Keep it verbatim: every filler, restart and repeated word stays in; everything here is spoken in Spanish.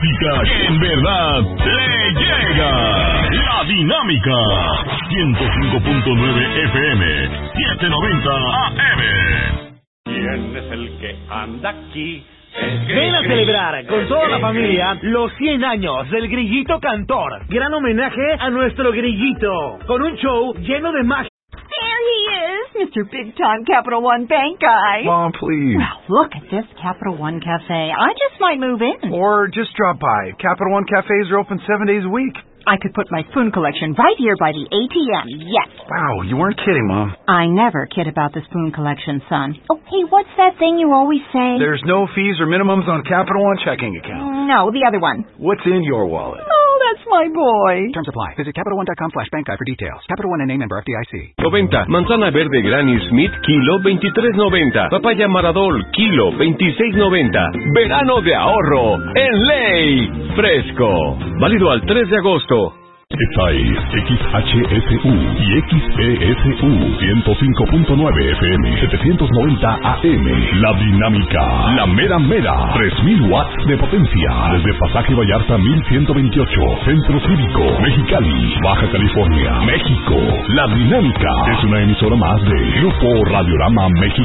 música que en verdad le llega. La Dinámica. ciento cinco punto nueve F M, setecientos noventa A M. ¿Quién es el que anda aquí? Ven a celebrar con toda la familia los cien años del Grillito Cantor. Gran homenaje a nuestro grillito, con un show lleno de magia. There he is, Mister Big Time Capital One Bank guy. Mom, please. Well, look at this Capital One Cafe. I just might move in. Or just drop by. Capital One cafes are open seven days a week. I could put my spoon collection right here by the A T M, yes. Wow, you weren't kidding, Mom. I never kid about the spoon collection, son. Oh, hey, what's that thing you always say? There's no fees or minimums on Capital One checking accounts. No, the other one. What's in your wallet? Oh, that's my boy. Terms apply. Visit Capital One dot com slash bank guide for details. Capital One N A member F D I C. noventa. Manzana verde Granny Smith, kilo veintitrés noventa. Papaya Maradol, kilo veintiséis noventa. Verano de ahorro en Ley. Fresco. Válido al tres de agosto. Esta es X H S U y X P S U ciento cinco punto nueve F M, setecientos noventa A M. La Dinámica, la mera mera, tres mil watts de potencia. Desde Pasaje Vallarta mil ciento veintiocho, Centro Cívico, Mexicali, Baja California, México. La Dinámica es una emisora más de Grupo Radiorama México.